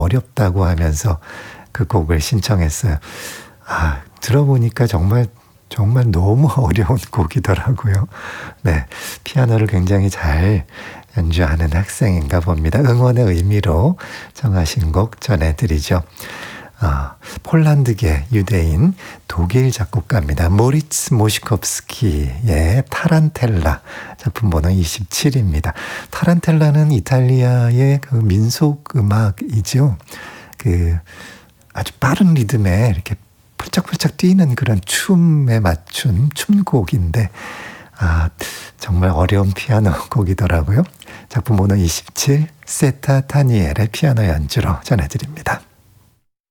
어렵다고 하면서 그 곡을 신청했어요. 들어보니까 정말 너무 어려운 곡이더라고요. 네, 피아노를 굉장히 잘 연주하는 학생인가 봅니다. 응원의 의미로 정하신 곡 전해드리죠. 폴란드계 유대인 독일 작곡가입니다. 모리츠 모시콥스키의 타란텔라, 작품 번호 27입니다. 타란텔라는 이탈리아의 그 민속 음악이죠. 그 아주 빠른 리듬에 이렇게 펄짝펄짝 뛰는 그런 춤에 맞춘 춤곡인데 정말 어려운 피아노 곡이더라고요. 작품 번호 27, 세타 타니엘의 피아노 연주로 전해드립니다.